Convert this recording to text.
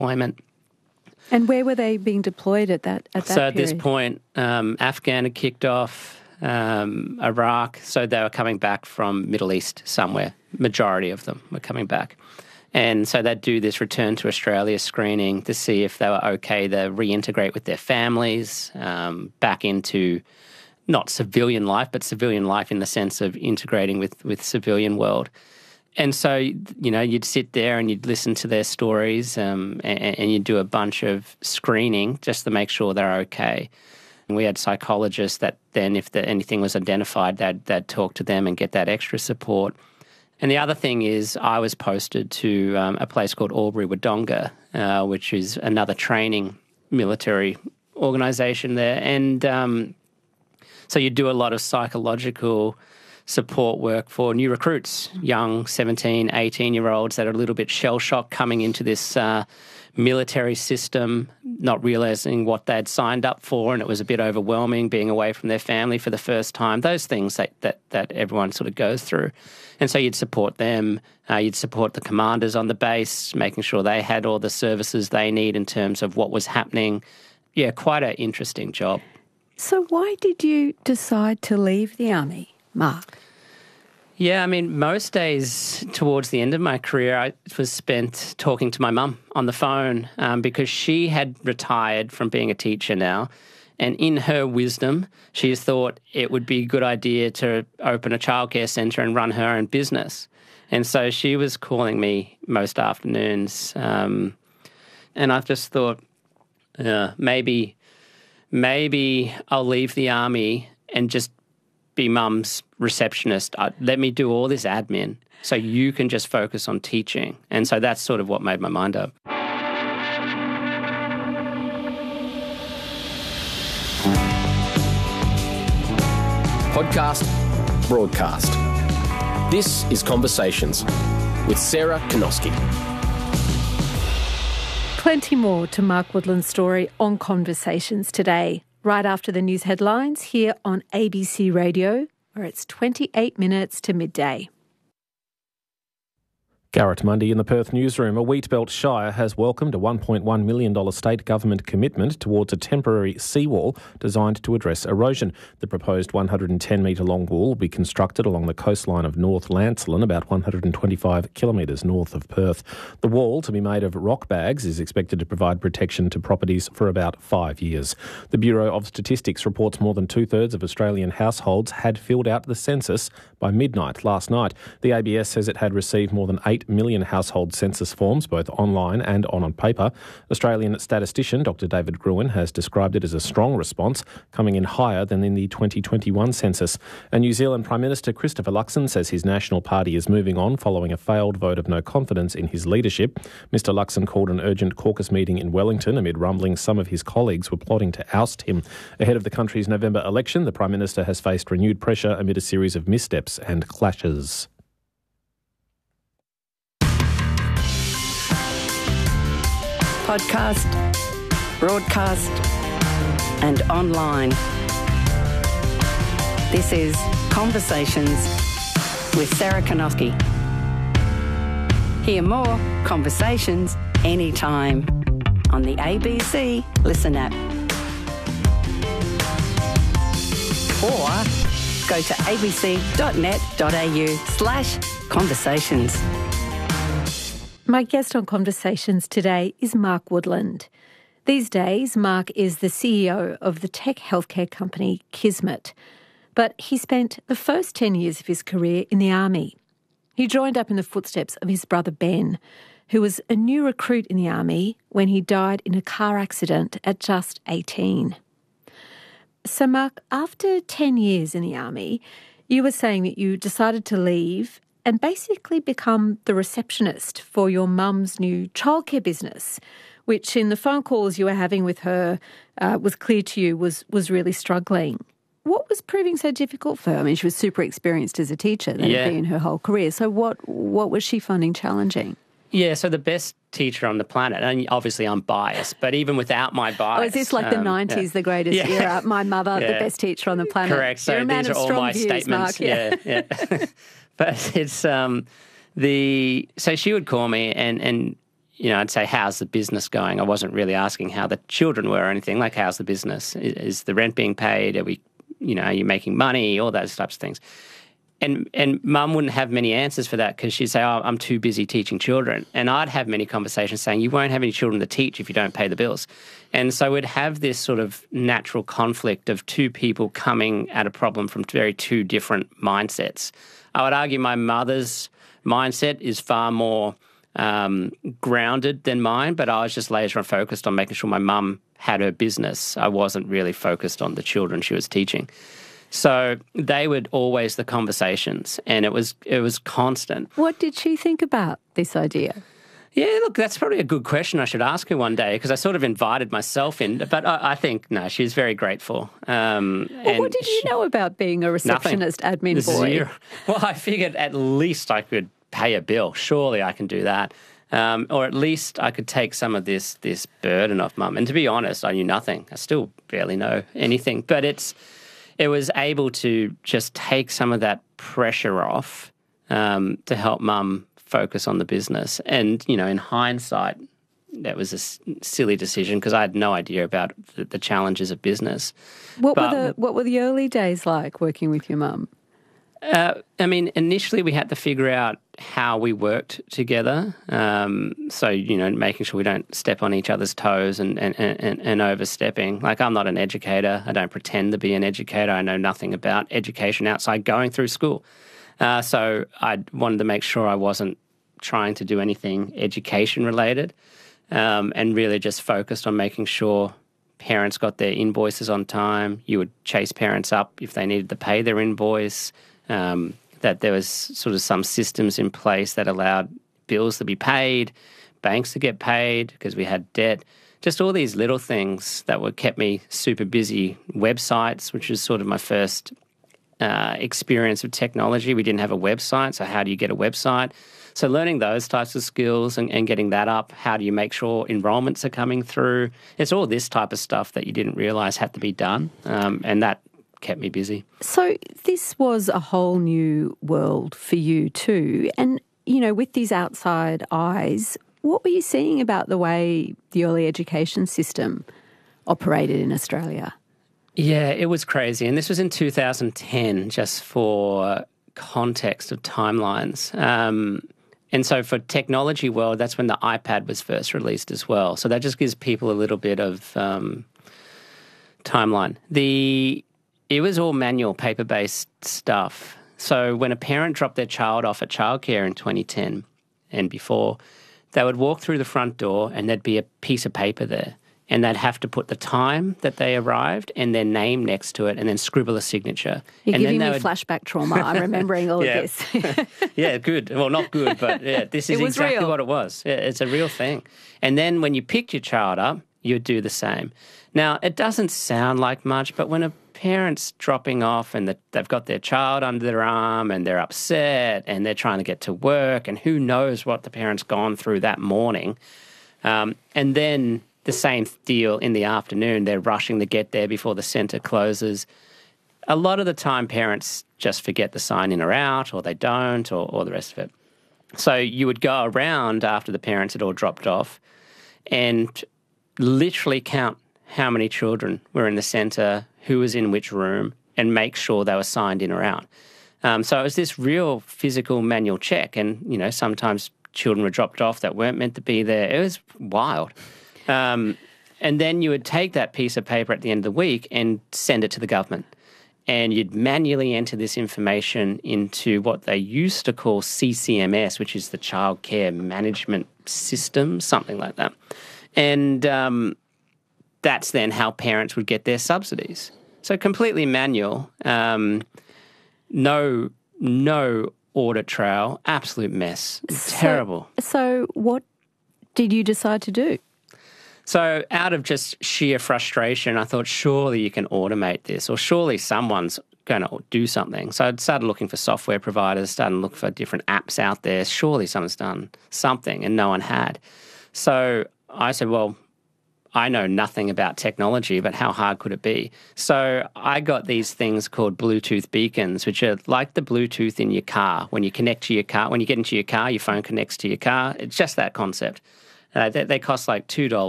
deployment. And where were they being deployed at that period? So at this point, Afghan had kicked off, Iraq, so they were coming back from Middle East somewhere. Majority of them were coming back. And so they'd do this return to Australia screening to see if they were okay to reintegrate with their families, back into not civilian life, but civilian life in the sense of integrating with civilian world. And so, you'd sit there and you'd listen to their stories, and you'd do a bunch of screening just to make sure they're okay. And we had psychologists that then, if anything was identified, they'd talk to them and get that extra support. And the other thing is I was posted to a place called Albury Wodonga, which is another training military organisation there. And so you do a lot of psychological support work for new recruits, young 17, 18-year-olds that are a little bit shell-shocked coming into this military system, not realising what they'd signed up for, and it was a bit overwhelming being away from their family for the first time. Those things that everyone sort of goes through. And so you'd support them, you'd support the commanders on the base, making sure they had all the services they need in terms of what was happening. Yeah, quite an interesting job. So why did you decide to leave the Army, Mark? Yeah, I mean, most days towards the end of my career, I was spent talking to my mum on the phone because she had retired from being a teacher now. And in her wisdom, she has thought it would be a good idea to open a childcare centre and run her own business. And so she was calling me most afternoons. And I've just thought, maybe I'll leave the Army and just be mum's receptionist. Let me do all this admin so you can just focus on teaching. And so that's sort of what made my mind up. Podcast, broadcast. This is Conversations with Sarah Kanoski. Plenty more to Mark Woodland's story on Conversations today, right after the news headlines here on ABC Radio, where it's 28 minutes to midday. Garrett Mundy in the Perth newsroom. A Wheatbelt Shire has welcomed a $1.1 million state government commitment towards a temporary seawall designed to address erosion. The proposed 110-metre long wall will be constructed along the coastline of North Lancelin, about 125 kilometres north of Perth. The wall, to be made of rock bags, is expected to provide protection to properties for about 5 years. The Bureau of Statistics reports more than two-thirds of Australian households had filled out the census by midnight last night. The ABS says it had received more than 8 million household census forms, both online and on paper. Australian statistician Dr David Gruen has described it as a strong response, coming in higher than in the 2021 census. And New Zealand Prime Minister Christopher Luxon says his National Party is moving on following a failed vote of no confidence in his leadership. Mr Luxon called an urgent caucus meeting in Wellington amid rumblings some of his colleagues were plotting to oust him. Ahead of the country's November election, the Prime Minister has faced renewed pressure amid a series of missteps and clashes. Podcast, broadcast and online. This is Conversations with Sarah Kanoski. Hear more Conversations anytime on the ABC Listen app. Or go to abc.net.au/conversations. My guest on Conversations today is Mark Woodland. These days, Mark is the CEO of the tech healthcare company Kismet. But he spent the first 10 years of his career in the Army. He joined up in the footsteps of his brother Ben, who was a new recruit in the Army when he died in a car accident at just 18. So, Mark, after 10 years in the Army, you were saying that you decided to leave and basically become the receptionist for your mum's new childcare business, which in the phone calls you were having with her was clear to you was really struggling. What was proving so difficult for her? I mean, she was super experienced as a teacher. That had been her whole career. So what was she finding challenging? Yeah, so the best teacher on the planet, and obviously I'm biased, but even without my bias... Oh, is this like the 90s, the greatest era? My mother, the best teacher on the planet. Correct, so these are all my views, statements. Mark. Yeah. But it's so she would call me and I'd say, how's the business going? I wasn't really asking how the children were or anything, like, how's the business? Is the rent being paid? Are you making money? All those types of things. And Mum wouldn't have many answers for that because she'd say, oh, I'm too busy teaching children. And I'd have many conversations saying, you won't have any children to teach if you don't pay the bills. And so we'd have this sort of natural conflict of two people coming at a problem from very two different mindsets. I would argue my mother's mindset is far more grounded than mine, but I was just laser focused on making sure my mum had her business. I wasn't really focused on the children she was teaching. So they were always the conversations, and it was constant. What did she think about this idea? Yeah, look, that's probably a good question I should ask her one day, because I sort of invited myself in. But I think, no, she's very grateful. What did you know about being a receptionist admin boy? Zero. Well, I figured at least I could pay a bill. Surely I can do that. Or at least I could take some of this burden off Mum. And to be honest, I knew nothing. I still barely know anything. But it was able to just take some of that pressure off to help Mum focus on the business. And, in hindsight, that was a silly decision because I had no idea about the challenges of business. What were the early days like working with your mum? Initially we had to figure out how we worked together. So, making sure we don't step on each other's toes and overstepping. Like, I'm not an educator. I don't pretend to be an educator. I know nothing about education outside going through school. So I wanted to make sure I wasn't trying to do anything education related, and really just focused on making sure parents got their invoices on time. You would chase parents up if they needed to pay their invoice. That there was sort of some systems in place that allowed bills to be paid, banks to get paid because we had debt. Just all these little things that kept me super busy. Websites, which was sort of my first experience of technology. We didn't have a website, so how do you get a website? So learning those types of skills and getting that up. How do you make sure enrollments are coming through? It's all this type of stuff that you didn't realise had to be done, and that kept me busy. So this was a whole new world for you too. And, with these outside eyes, what were you seeing about the way the early education system operated in Australia? Yeah, it was crazy. And this was in 2010, just for context of timelines. And so for technology world, that's when the iPad was first released as well. So that just gives people a little bit of timeline. It was all manual, paper-based stuff. So when a parent dropped their child off at childcare in 2010 and before, they would walk through the front door and there'd be a piece of paper there. And they'd have to put the time that they arrived and their name next to it and then scribble a signature. You're giving me flashback trauma. I'm remembering all of this. Yeah, good. Well, not good, but yeah, this is exactly real. What it was. Yeah, it's a real thing. And then when you picked your child up, you'd do the same. Now, it doesn't sound like much, but when a parent's dropping off and they've got their child under their arm and they're upset and they're trying to get to work and who knows what the parent's gone through that morning, and then the same deal in the afternoon, they're rushing to get there before the centre closes. A lot of the time parents just forget to sign in or out, or they don't, or the rest of it. So you would go around after the parents had all dropped off and literally count how many children were in the centre, who was in which room, and make sure they were signed in or out. So it was this real physical manual check, and, sometimes children were dropped off that weren't meant to be there. It was wild. And then you would take that piece of paper at the end of the week and send it to the government. And you'd manually enter this information into what they used to call CCMS, which is the Child Care Management System, something like that. And that's then how parents would get their subsidies. So completely manual, no audit trail, absolute mess, terrible. So what did you decide to do? So out of just sheer frustration, I thought, surely you can automate this, or surely someone's going to do something. So I started looking for software providers, started looking for different apps out there. Surely someone's done something, and no one had. So I said, well, I know nothing about technology, but how hard could it be? So I got these things called Bluetooth beacons, which are like the Bluetooth in your car. When you connect to your car, when you get into your car, your phone connects to your car. It's just that concept. They cost like $2